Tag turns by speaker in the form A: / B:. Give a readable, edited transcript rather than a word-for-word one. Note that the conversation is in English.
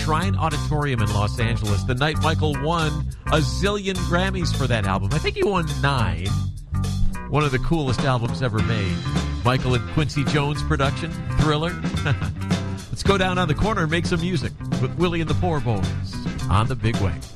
A: Shrine Auditorium in Los Angeles the night Michael won a zillion Grammys for that album. I think he won 9. One of the coolest albums ever made. Michael and Quincy Jones production, Thriller. Let's go down on the corner and make some music with Willie and the Poor Boys on the Big Way.